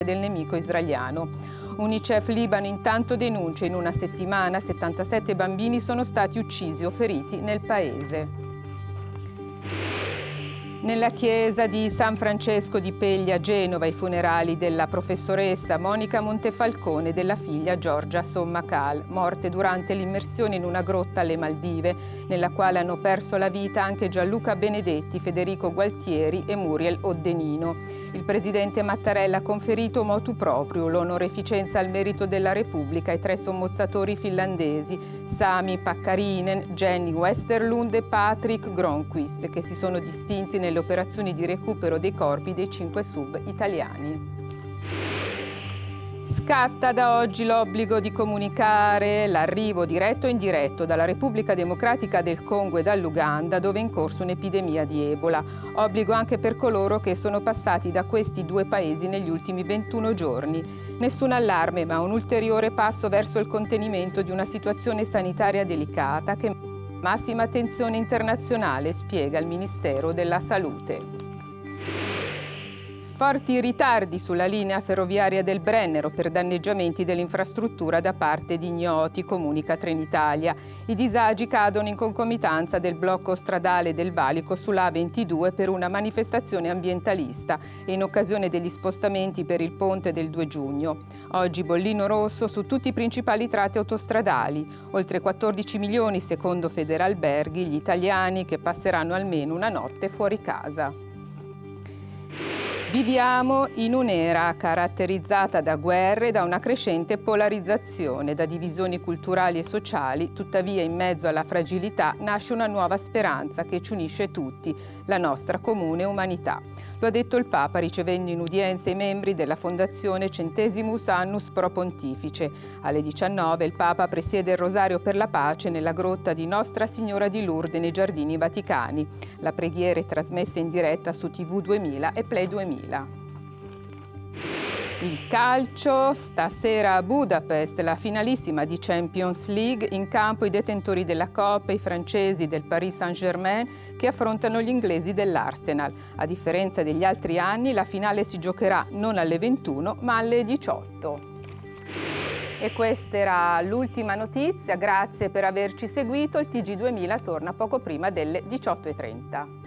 del nemico israeliano. Unicef Libano intanto denuncia: in una settimana 77 bambini sono stati uccisi o feriti nel paese. Nella chiesa di San Francesco di Peglia, Genova, i funerali della professoressa Monica Montefalcone e della figlia Giorgia Sommacal, morte durante l'immersione in una grotta alle Maldive, nella quale hanno perso la vita anche Gianluca Benedetti, Federico Gualtieri e Muriel Oddenino. Il presidente Mattarella ha conferito motu proprio l'onoreficenza al merito della Repubblica ai 3 sommozzatori finlandesi, Sami Pekkarinen, Jenny Westerlund e Patrick Gronqvist, che si sono distinti nelle operazioni di recupero dei corpi dei 5 sub italiani. Scatta da oggi l'obbligo di comunicare l'arrivo diretto e indiretto dalla Repubblica Democratica del Congo e dall'Uganda, dove è in corso un'epidemia di Ebola. Obbligo anche per coloro che sono passati da questi 2 paesi negli ultimi 21 giorni. Nessun allarme, ma un ulteriore passo verso il contenimento di una situazione sanitaria delicata che massima attenzione internazionale, spiega il Ministero della Salute. Forti ritardi sulla linea ferroviaria del Brennero per danneggiamenti dell'infrastruttura da parte di ignoti, comunica Trenitalia. I disagi cadono in concomitanza del blocco stradale del valico sulla A22 per una manifestazione ambientalista e in occasione degli spostamenti per il ponte del 2 giugno. Oggi bollino rosso su tutti i principali tratti autostradali. Oltre 14 milioni, secondo Federalberghi, gli italiani che passeranno almeno una notte fuori casa. Viviamo in un'era caratterizzata da guerre e da una crescente polarizzazione, da divisioni culturali e sociali. Tuttavia, in mezzo alla fragilità nasce una nuova speranza che ci unisce tutti, la nostra comune umanità. Lo ha detto il Papa ricevendo in udienza i membri della Fondazione Centesimus Annus Pro Pontifice. Alle 19 il Papa presiede il Rosario per la pace nella grotta di Nostra Signora di Lourdes nei Giardini Vaticani. La preghiera è trasmessa in diretta su TV 2000 e Play 2000. Il calcio, stasera a Budapest, la finalissima di Champions League, in campo i detentori della Coppa, i francesi del Paris Saint-Germain, che affrontano gli inglesi dell'Arsenal. A differenza degli altri anni, la finale si giocherà non alle 21 ma alle 18. E questa era l'ultima notizia, grazie per averci seguito. Il TG2000 torna poco prima delle 18:30.